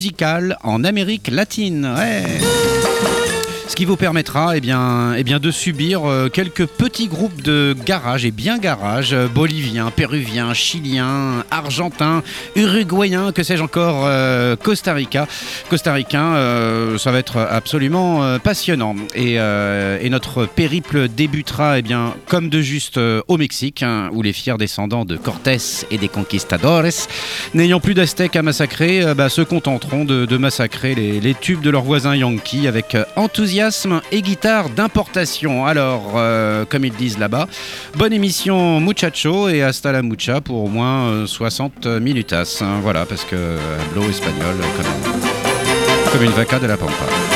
Musical en Amérique latine. Ouais. Ce qui vous permettra de subir quelques petits groupes de garage, et bien garage, boliviens, péruviens, chiliens, argentins, uruguayens, que sais-je encore, costaricains, ça va être absolument passionnant. Et notre périple débutera comme de juste au Mexique, où les fiers descendants de Cortés et des conquistadores, n'ayant plus d'Aztèques à massacrer, se contenteront de massacrer les tubes de leurs voisins yankees avec enthousiasme et guitare d'importation. Alors, comme ils disent là-bas, bonne émission muchacho et hasta la mucha pour au moins 60 minutas. Voilà, parce que hablo espagnol comme une vaca de la pampa.